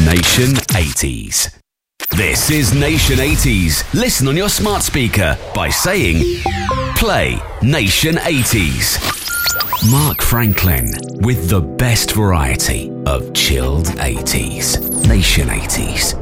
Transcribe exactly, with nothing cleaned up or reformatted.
Nation eighties. This is Nation eighties. Listen on your smart speaker by saying, play Nation eighties. Mark Franklin with the best variety of chilled eighties. Nation eighties.